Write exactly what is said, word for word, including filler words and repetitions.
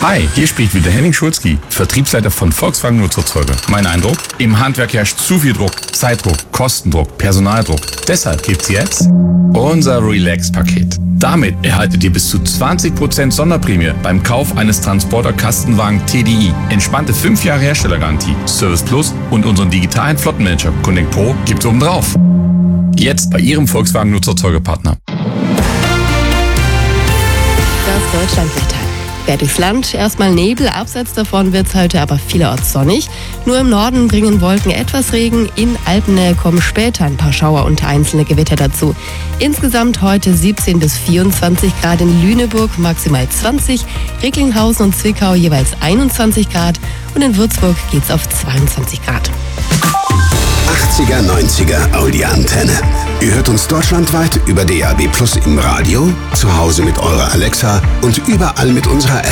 Hi, hier spricht wieder Henning Schulzki, Vertriebsleiter von Volkswagen Nutzfahrzeuge. Mein Eindruck? Im Handwerk herrscht zu viel Druck, Zeitdruck, Kostendruck, Personaldruck. Deshalb gibt's jetzt unser Relax-Paket. Damit erhaltet ihr bis zu zwanzig Prozent Sonderprämie beim Kauf eines Transporter-Kastenwagen T D I. Entspannte fünf Jahre Herstellergarantie, Service Plus und unseren digitalen Flottenmanager Connect Pro gibt's obendrauf. Jetzt bei Ihrem Volkswagen Nutzfahrzeugepartner. Das Deutschlandwetter. Quer durchs Land, erstmal Nebel, abseits davon wird es heute aber vielerorts sonnig. Nur im Norden bringen Wolken etwas Regen, in Alpennähe kommen später ein paar Schauer und einzelne Gewitter dazu. Insgesamt heute siebzehn bis vierundzwanzig Grad in Lüneburg, maximal zwanzig, Recklinghausen und Zwickau jeweils einundzwanzig Grad und in Würzburg geht's auf zweiundzwanzig Grad. achtziger, neunziger Audi-Antenne. Ihr hört uns deutschlandweit über D A B Plus im Radio, zu Hause mit eurer Alexa und überall mit unserer App.